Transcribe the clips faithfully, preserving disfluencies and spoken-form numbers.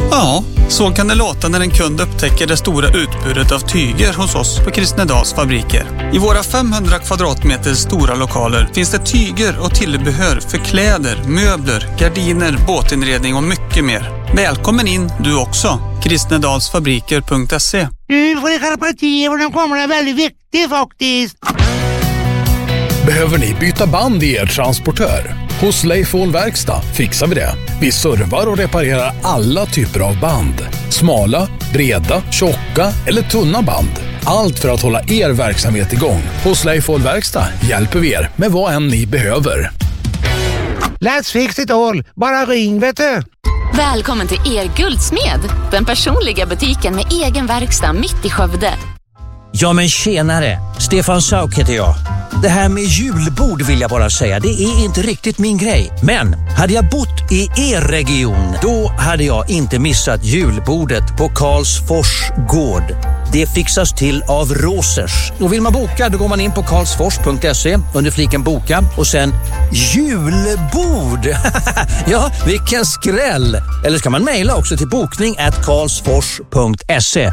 Ja, så kan det låta när en kund upptäcker det stora utbudet av tyger hos oss på Kristnedals fabriker. I våra femhundra kvadratmeter stora lokaler finns det tyger och tillbehör för kläder, möbler, gardiner, båtinredning och mycket mer. Välkommen in du också. kristnedalsfabriker punkt se. Du får skärpa till och den kommer är väldigt viktig faktiskt. Behöver ni byta band i er transportör? Hos Leifon Verkstad fixar vi det. Vi servar och reparerar alla typer av band. Smala, breda, tjocka eller tunna band. Allt för att hålla er verksamhet igång. Hos Leifon Verkstad hjälper vi er med vad än ni behöver. Let's fix it all. Bara ring, vet du. Välkommen till er Guldsmed. Den personliga butiken med egen verkstad mitt i Skövde. Ja men tjenare, Stefan Sauk heter jag. Det här med julbord vill jag bara säga, det är inte riktigt min grej. Men hade jag bott i er region, då hade jag inte missat julbordet på Karlsfors gård. Det fixas till av Rosers. Och vill man boka, då går man in på karlsfors punkt se under fliken boka och sen julbord. Ja, vilken skräll. Eller ska man mejla också till bokning at karlsfors punkt se.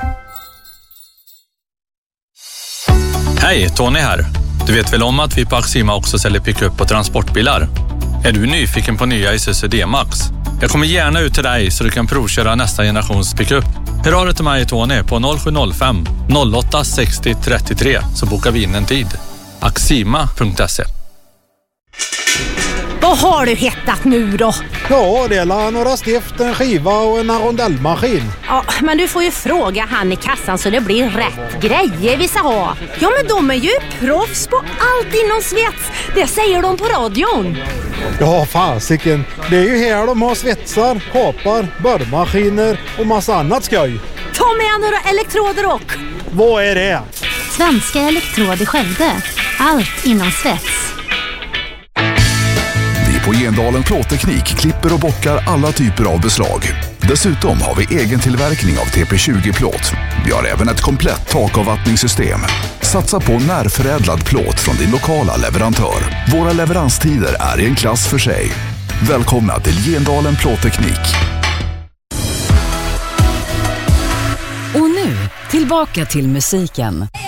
Hej, Tony här. Du vet väl om att vi på Axima också säljer pick-up och transportbilar? Är du nyfiken på nya Isuzu D-Max? Jag kommer gärna ut till dig så du kan provköra nästa generations pick-up. Hör av dig till mig, Tony, på noll sju noll fem noll åtta sex noll tre tre så bokar vi in en tid. Axima punkt se. Vad har du hittat nu då? Ja, det är några stift, en skiva och en rondellmaskin. Ja, men du får ju fråga han i kassan så det blir rätt grejer vi ska ha. Ja, men de är ju proffs på allt inom svets. Det säger de på radion. Ja, fasiken. Det är ju här de har svetsar, kapar, borrmaskiner och massa annat skoj. Ta med några elektroder och... Vad är det? Svenska Elektrod i Skövde. Allt inom svets. På Gendalen Plåtteknik klipper och bockar alla typer av beslag. Dessutom har vi egen tillverkning av T P tjugo-plåt. Vi har även ett komplett takavvattningssystem. Satsa på närförädlad plåt från din lokala leverantör. Våra leveranstider är i en klass för sig. Välkomna till Gendalen Plåtteknik. Och nu, tillbaka till musiken.